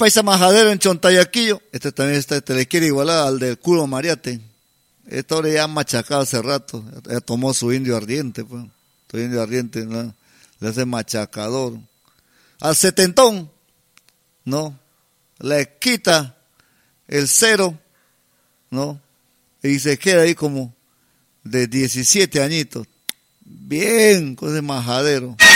paisa majadero en Chontayaquillo. Este también te le quiere igualar al del culo Mariate. Este ahora ya machacado hace rato. Ya tomó su indio ardiente, pues. Su indio ardiente, ¿no? Le hace machacador. Al setentón, ¿no? Le quita el cero, ¿no? Y se queda ahí como de 17 añitos. Bien, con ese majadero.